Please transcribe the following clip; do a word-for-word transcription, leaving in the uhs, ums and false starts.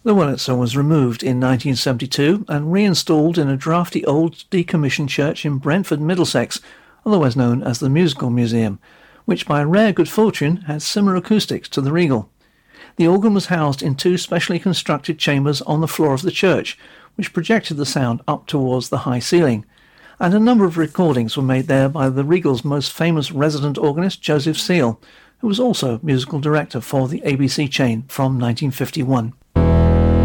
The Wurlitzer was removed in nineteen seventy-two and reinstalled in a drafty old decommissioned church in Brentford, Middlesex, otherwise known as the Musical Museum, which by rare good fortune had similar acoustics to the Regal. The organ was housed in two specially constructed chambers on the floor of the church, which projected the sound up towards the high ceiling, and a number of recordings were made there by the Regal's most famous resident organist, Joseph Seal, who was also musical director for the A B C chain from nineteen fifty-one.